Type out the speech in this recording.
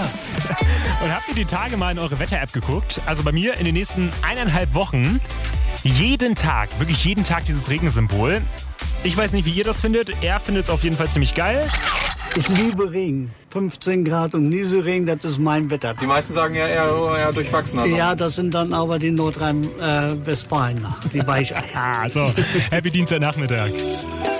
Spaß. Und habt ihr die Tage mal in eure Wetter-App geguckt? Also bei mir in den nächsten 1,5 Wochen jeden Tag, wirklich jeden Tag dieses Regensymbol. Ich weiß nicht, wie ihr das findet. Er findet es auf jeden Fall ziemlich geil. Ich liebe Regen. 15 Grad und Nieselregen, das ist mein Wetter. Die meisten sagen ja eher durchwachsener. Ja, das sind dann aber die Nordrhein-Westfalen, die Weicheier. Also, happy Dienstagnachmittag.